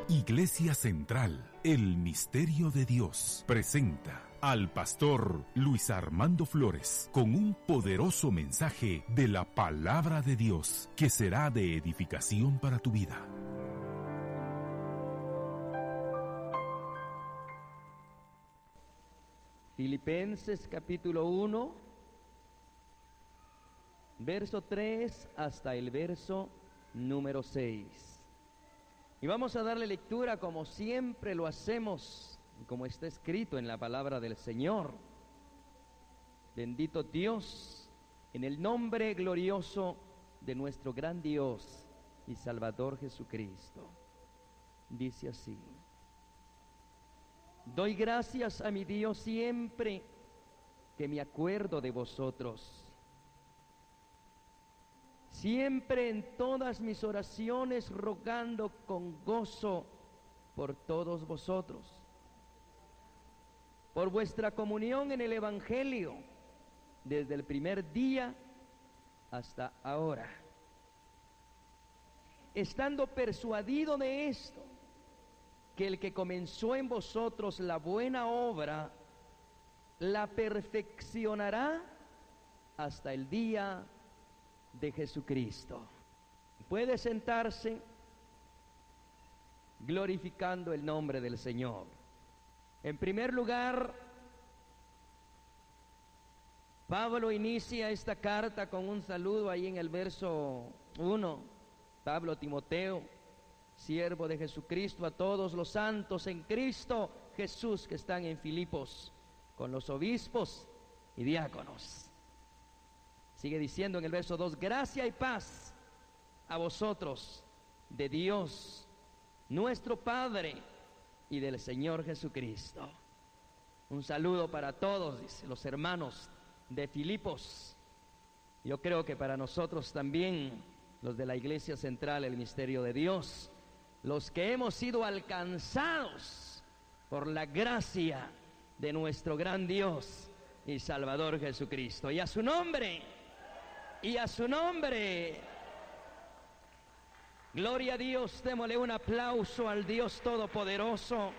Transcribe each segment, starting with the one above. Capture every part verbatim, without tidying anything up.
Iglesia Central, el Misterio de Dios, presenta al pastor Luis Armando Flores con un poderoso mensaje de la Palabra de Dios que será de edificación para tu vida. Filipenses capítulo uno, verso tres hasta el verso número seis. Y vamos a darle lectura como siempre lo hacemos, como está escrito en la palabra del Señor. Bendito Dios, en el nombre glorioso de nuestro gran Dios y Salvador Jesucristo. Dice así: doy gracias a mi Dios siempre que me acuerdo de vosotros. Siempre en todas mis oraciones rogando con gozo por todos vosotros, por vuestra comunión en el Evangelio, desde el primer día hasta ahora, estando persuadido de esto, que el que comenzó en vosotros la buena obra, la perfeccionará hasta el día de Jesucristo. Puede sentarse glorificando el nombre del Señor. En primer lugar, Pablo inicia esta carta con un saludo ahí en el verso uno. Pablo a Timoteo, siervo de Jesucristo, a todos los santos en Cristo Jesús que están en Filipos, con los obispos y diáconos. Sigue diciendo en el verso dos: gracia y paz a vosotros de Dios nuestro Padre y del Señor Jesucristo. Un saludo para todos, dice, los hermanos de Filipos. Yo creo que para nosotros también, los de la Iglesia Central, el Misterio de Dios, los que hemos sido alcanzados por la gracia de nuestro gran Dios y Salvador Jesucristo. Y a su nombre, y a su nombre, gloria a Dios. Démosle un aplauso al Dios Todopoderoso.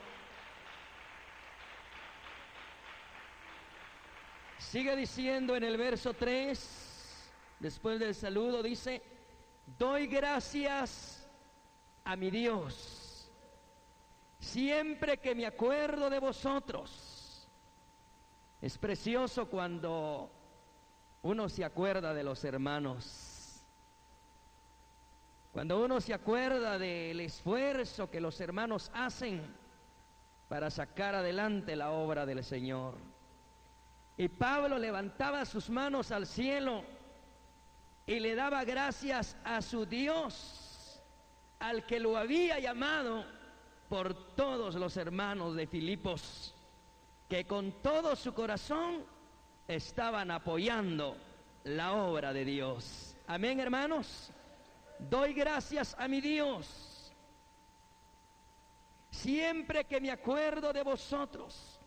Sigue diciendo en el verso tres, después del saludo, dice: doy gracias a mi Dios siempre que me acuerdo de vosotros. Es precioso cuando uno se acuerda de los hermanos, cuando uno se acuerda del esfuerzo que los hermanos hacen para sacar adelante la obra del Señor. Y Pablo levantaba sus manos al cielo y le daba gracias a su Dios, al que lo había llamado, por todos los hermanos de Filipos, que con todo su corazón estaban apoyando la obra de Dios. Amén, hermanos. Doy gracias a mi Dios siempre que me acuerdo de vosotros.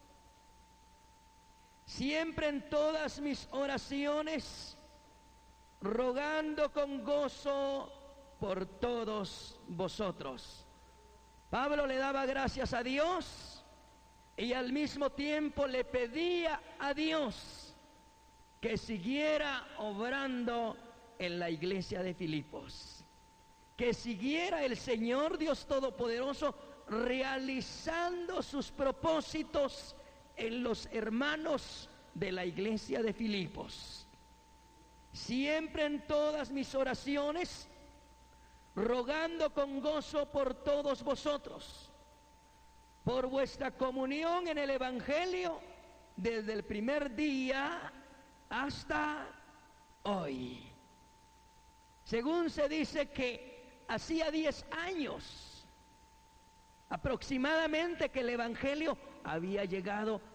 Siempre en todas mis oraciones rogando con gozo por todos vosotros. Pablo le daba gracias a Dios y al mismo tiempo le pedía a Dios que siguiera obrando en la iglesia de Filipos, que siguiera el Señor Dios Todopoderoso realizando sus propósitos en los hermanos de la iglesia de Filipos. Siempre en todas mis oraciones rogando con gozo por todos vosotros, por vuestra comunión en el Evangelio desde el primer día hasta hoy. Según se dice que hacía diez años aproximadamente que el Evangelio había llegado